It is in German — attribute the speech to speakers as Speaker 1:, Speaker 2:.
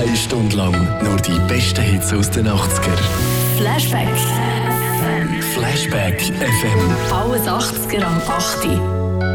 Speaker 1: Eine Stunde lang nur die besten Hits aus den 80er.
Speaker 2: Flashback.
Speaker 1: Flashback FM.
Speaker 2: Alles 80er am 8.